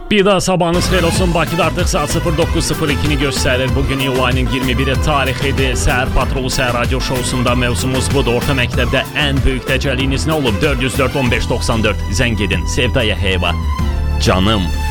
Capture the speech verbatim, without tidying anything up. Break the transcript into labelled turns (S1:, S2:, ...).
S1: Bir daha sabahınız xeyir olsun. Bakıda artıq saat sıfır doqquz sıfır ikini göstərir. Bugün iyul ayının iyirmi biri tarixidir. Səhər Patrolu Səhər Radio Şousunda mövzumuz budur. Orta məktəbdə ən böyük dəcəliyiniz nə olub? dörd yüz dörd on beş doxsan dörd zəng edin. Sevdaya heyva. Canım.